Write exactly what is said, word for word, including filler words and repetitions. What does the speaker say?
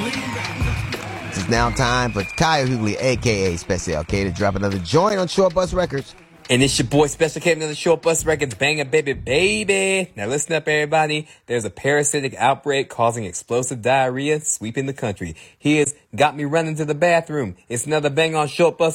It's now time for Kyle Hughley, a k a. Special K, to drop another joint on Short Bus Records. And it's your boy Special K, another Short Bus Records banger, baby, baby. Now listen up, everybody. There's a parasitic outbreak causing explosive diarrhea sweeping the country. Here's Got Me Running to the Bathroom. It's another bang on Short Bus